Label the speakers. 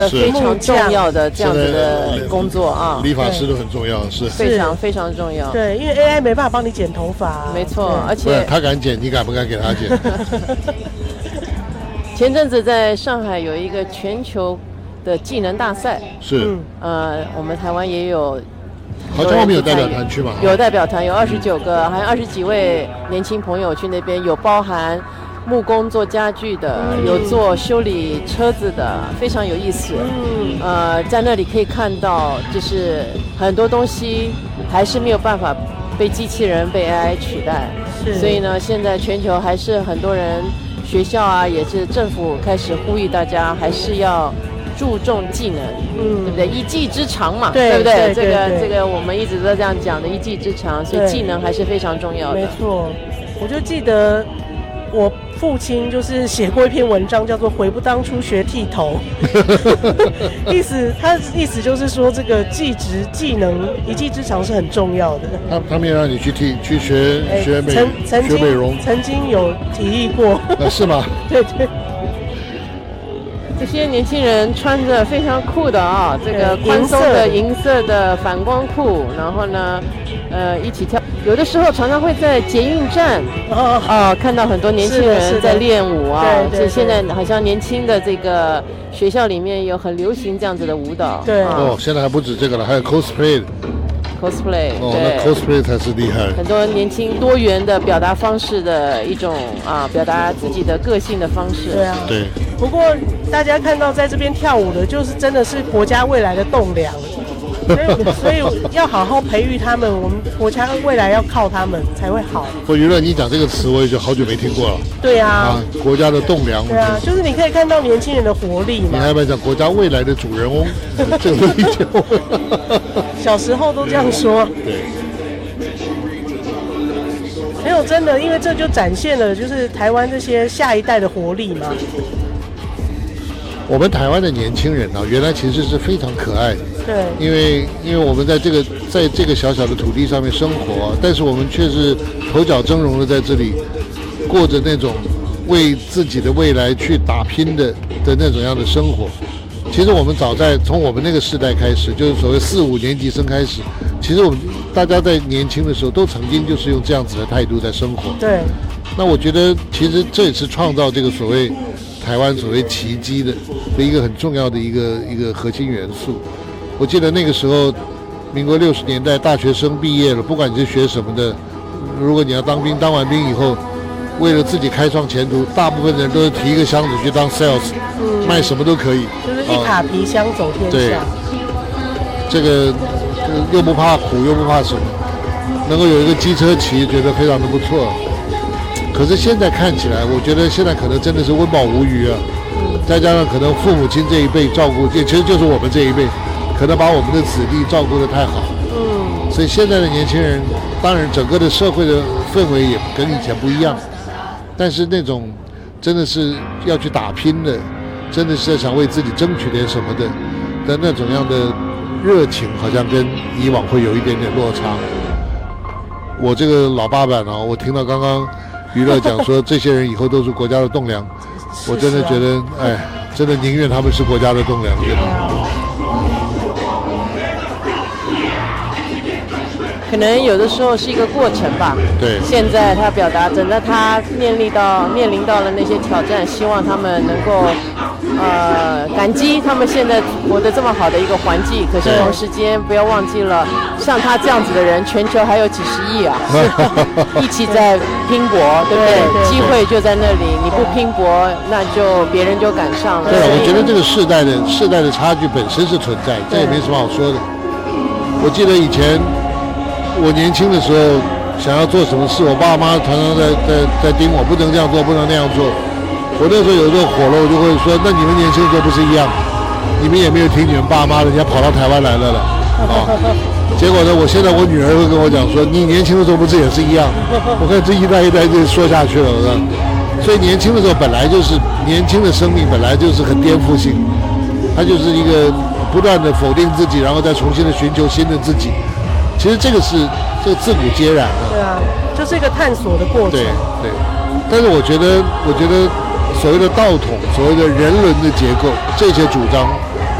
Speaker 1: 非常重要的这样子的工作啊，
Speaker 2: 理发师都很重要，是
Speaker 1: 非常非常重要。
Speaker 3: 对，因为 AI 没办法帮你剪头发，
Speaker 1: 没错，而且
Speaker 2: 他敢剪，你敢不敢给他剪？
Speaker 1: 前阵子在上海有一个全球的技能大赛，
Speaker 2: 是，
Speaker 1: 我们台湾也有，
Speaker 2: 好像我们有代表团去嘛？
Speaker 1: 有代表团，有29个，还有20几位年轻朋友去那边，有包含木工做家具的，有做修理车子的，非常有意思。在那里可以看到，就是很多东西还是没有办法被机器人、被 AI 取代。所以呢，现在全球还是很多人，学校啊，也是政府开始呼吁大家，还是要注重技能，对不对？一技之长嘛，对不对？这个我们一直都这样讲的，一技之长，所以技能还是非常重要的。
Speaker 3: 没错，我就记得我父亲就是写过一篇文章，叫做《悔不当初学剃头》他的意思就是说，这个技能、一技之长是很重要的。
Speaker 2: 他没有让你去学美容，
Speaker 3: 曾经有提议过，
Speaker 2: 是吗？
Speaker 3: 对对。
Speaker 1: 这些年轻人穿着非常酷的啊，这个宽松的银色的反光裤，然后呢，一起跳。有的时候常常会在捷运站看到很多年轻人在练舞啊。对，现在好像年轻的这个学校里面有很流行这样子的舞蹈。
Speaker 3: 对，
Speaker 2: 现在还不止这个了，还有 cosplay。那 cosplay 才是厉害。
Speaker 1: 很多年轻多元的表达方式的一种表达自己的个性的方式。
Speaker 3: 对啊，
Speaker 2: 对。
Speaker 3: 不过大家看到在这边跳舞的，就是真的是国家未来的栋梁。所以要好好培育他们，我们国家未来要靠他们才会好。
Speaker 2: 我娱乐，你讲这个词我也就好久没听过了。
Speaker 3: 对啊，
Speaker 2: 国家的栋梁。
Speaker 3: 对啊，就是你可以看到年轻人的活力嘛。
Speaker 2: 你还要不要讲国家未来的主人翁？这个理解我。
Speaker 3: 小时候都这样说。
Speaker 2: 对。
Speaker 3: 没有真的，因为这就展现了就是台湾这些下一代的活力嘛。
Speaker 2: 我们台湾的年轻人原来其实是非常可爱的。
Speaker 3: 对，
Speaker 2: 因为我们在这个小小的土地上面生活，但是我们却是头角峥嵘的在这里过着那种为自己的未来去打拼的那种样的生活。其实我们早在从我们那个时代开始，就是所谓4、5年级生开始，其实我们大家在年轻的时候都曾经就是用这样子的态度在生活。
Speaker 3: 对。
Speaker 2: 那我觉得其实这也是创造这个所谓台湾所谓奇迹的一个很重要的一个核心元素。我记得那个时候，民国60年代，大学生毕业了，不管你是学什么的，如果你要当兵，当完兵以后，为了自己开创前途，大部分人都是提一个箱子去当 sales，卖什么都可以，
Speaker 3: 就是一卡皮箱走天下。
Speaker 2: 对，这个又不怕苦，又不怕什么，能够有一个机车骑，觉得非常的不错。可是现在看起来，我觉得现在可能真的是温饱无余啊，再加上可能父母亲这一辈照顾，其实就是我们这一辈。可能把我们的子弟照顾得太好，所以现在的年轻人，当然整个的社会的氛围也跟以前不一样，但是那种真的是要去打拼的，真的是想为自己争取点什么的那种样的热情，好像跟以往会有一点点落差。我这个老爸爸我听到刚刚娱乐讲说这些人以后都是国家的栋梁，我真的觉得真的宁愿他们是国家的栋梁，真的。
Speaker 1: 可能有的时候是一个过程吧。
Speaker 2: 对。
Speaker 1: 现在他表达，等到他面临到了那些挑战，希望他们能够感激他们现在活得这么好的一个环境。可是同时间不要忘记了，像他这样子的人，全球还有几十亿啊，一起在拼搏，对不对？机会就在那里，你不拼搏，那就别人就赶上了。
Speaker 2: 对，我觉得这个世代的差距本身是存在，这也没什么好说的。我记得以前。我年轻的时候想要做什么事，我爸妈常常在盯我，不能这样做，不能那样做。我那时候有时候火了，我就会说：“那你们年轻的时候不是一样？你们也没有听你们爸妈的，人家跑到台湾来了了。”结果呢，现在我女儿会跟我讲说：“你年轻的时候不是也是一样？”我看这一代一代就说下去了，所以年轻的时候本来就是年轻的生命，本来就是很颠覆性，它就是一个不断的否定自己，然后再重新的寻求新的自己。其实这个自古皆然的。
Speaker 3: 对啊，就是一个探索的过程。
Speaker 2: 对。但是我觉得所谓的道统，所谓的人伦的结构，这些主张